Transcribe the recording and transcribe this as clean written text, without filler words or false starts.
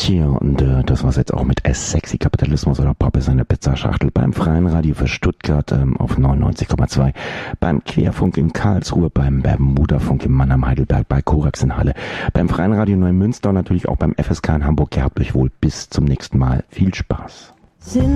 Tja, und das war's jetzt auch mit Sexy Kapitalismus oder Pop ist eine Pizzaschachtel beim Freien Radio für Stuttgart auf 99,2, beim Querfunk in Karlsruhe, beim Bermuda-Funk in Mannheim-Heidelberg, bei Korax in Halle, beim Freien Radio Neumünster und natürlich auch beim FSK in Hamburg. Gehabt euch wohl, bis zum nächsten Mal. Viel Spaß.